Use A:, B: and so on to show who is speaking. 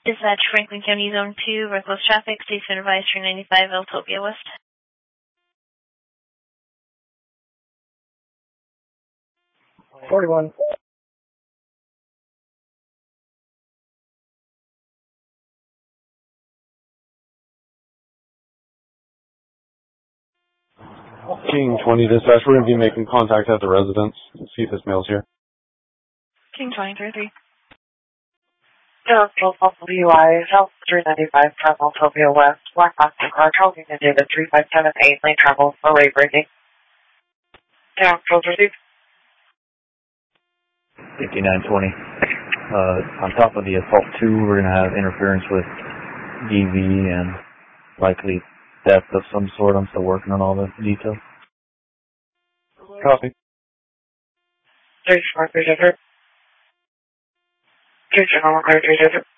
A: Dispatch Franklin County Zone 2, reckless traffic, station advice 395 Eltopia West.
B: 41.
C: King 20 dispatch, we're going to be making contact at the residence. See if this mail's here.
A: King 2033.
D: WI, South 395 from Eltopia West, Black Box car, Charlton and David 3578, lane travel, array breaking. Down, proceed.
E: 5920. On top of the assault 2, we're going to have interference with DV and likely theft of some sort. I'm still working on all the details.
C: Copy.
D: 34, 3 different. 2 general, 3 different.